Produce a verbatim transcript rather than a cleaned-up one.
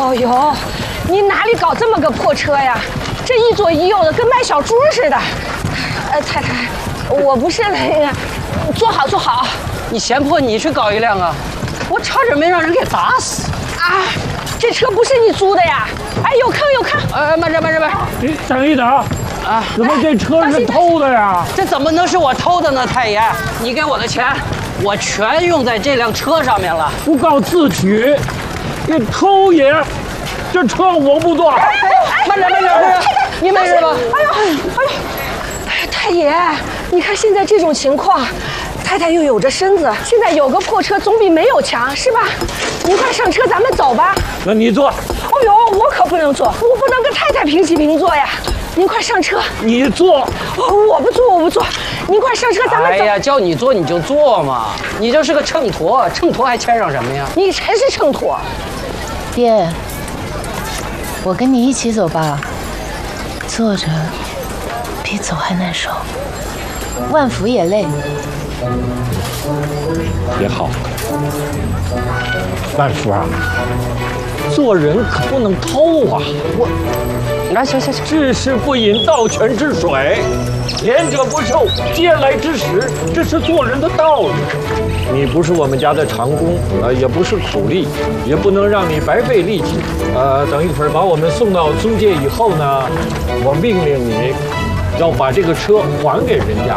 哦呦，你哪里搞这么个破车呀？这一左一右的，跟卖小猪似的。呃，太太，我不是那个，坐好坐好。 你嫌破，你去搞一辆啊！我差点没让人给砸死。 啊，这车不是你租的呀？哎，有坑有坑！ 哎，慢着慢着慢着！ 你等一等啊！ 怎么这车是偷的呀？ 这怎么能是我偷的呢？太爷，你给我的钱，我全用在这辆车上面了。 不告自取，你偷也！这车我不坐。 哎慢着慢着慢着，你没事吧？ 哎呦哎呦！哎呀，太爷，你看现在这种情况。太太又有着身子，现在有个破车总比没有强，是吧？您快上车，咱们走吧。 那你坐。 哦呦，我可不能坐，我不能跟太太平起平坐呀。您快上车。 你坐。 哦，我不坐，我不坐。您快上车，咱们走。 哎呀，叫你坐你就坐嘛，你就是个秤砣，秤砣还谦让什么呀？ 你才是秤砣。 爹，我跟你一起走吧。坐着比走还难受，万福也累。 也好，万福啊，做人可不能偷啊！我， 来，行行行， 治世不饮盗泉之水，廉者不受嗟来之食，这是做人的道理。你不是我们家的长工，呃，也不是苦力，也不能让你白费力气。呃，等一会儿把我们送到租界以后呢，我命令你要把这个车还给人家。